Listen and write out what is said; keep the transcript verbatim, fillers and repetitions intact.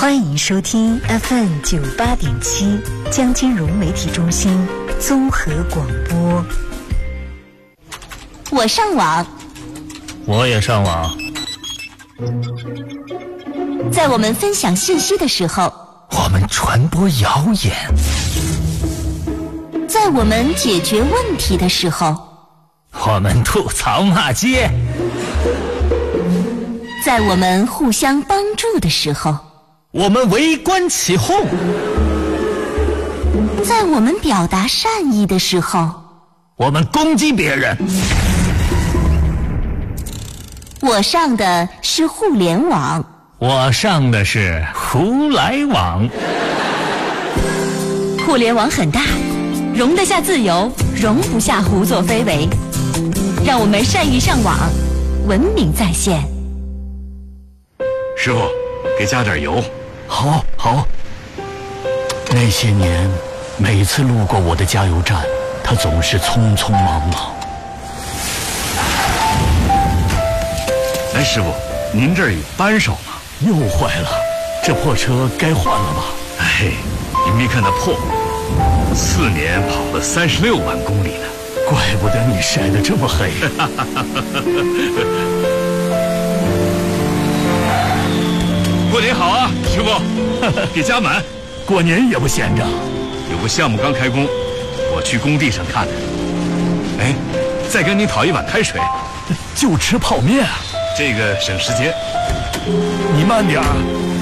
欢迎收听 F M 九八点七江金融媒体中心综合广播。 我上网， 我也上网。 在我们分享信息的时候， 我们传播谣言； 在我们解决问题的时候， 我们吐槽骂街； 在我们互相帮助的时候， 我们围观起哄； 在我们表达善意的时候， 我们攻击别人。 我上的是互联网， 我上的是胡来网。 互联网很大，容得下自由，容不下胡作非为。让我们善于上网，文明在线。 师傅，给加点油。 好，好。那些年，每次路过我的加油站，他总是匆匆忙忙。 哎，师傅，您这儿有扳手吗？ 又坏了，这破车该换了吧？ 哎，您别看它破，四年跑了三十六万公里呢。 怪不得你晒得这么黑。 过年好啊，师傅，给加满。 过年也不闲着。 有个项目刚开工，我去工地上看看。哎，再跟你讨一碗开水。 就吃泡面啊？ 这个省时间。 你慢点儿。